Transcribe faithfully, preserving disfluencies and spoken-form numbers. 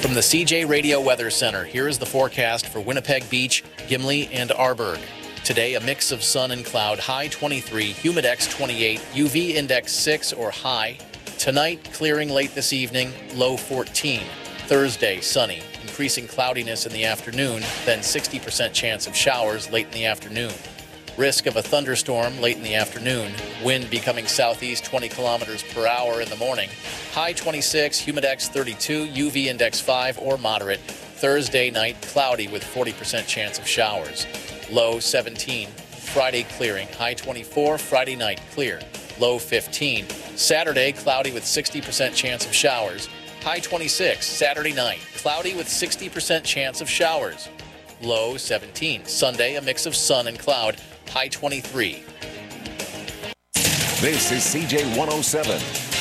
From the C J Radio Weather Center, here is the forecast for Winnipeg Beach, Gimli, and Arborg. Today, a mix of sun and cloud, high twenty-three, humidex twenty-eight, U V index six or high. Tonight, clearing late this evening, low fourteen. Thursday, sunny, increasing cloudiness in the afternoon, then sixty percent chance of showers late in the afternoon. Risk of a thunderstorm late in the afternoon. Wind becoming southeast twenty kilometers per hour in the morning. High twenty-six, humidex thirty-two, U V index five or moderate. Thursday night, cloudy with forty percent chance of showers. Low seventeen. Friday clearing. High twenty-four, Friday night clear. Low fifteen. Saturday, cloudy with sixty percent chance of showers. High twenty-six. Saturday night, cloudy with sixty percent chance of showers. Low seventeen. Sunday, a mix of sun and cloud. High twenty-three. This is C J one oh seven.